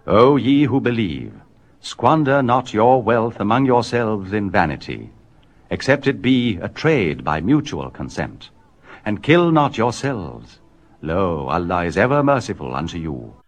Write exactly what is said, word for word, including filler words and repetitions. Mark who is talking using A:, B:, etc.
A: O ye who believe, squander not your wealth among yourselves in vanity, except it be a trade by mutual consent. And kill not yourselves. Lo, Allah is ever merciful unto you.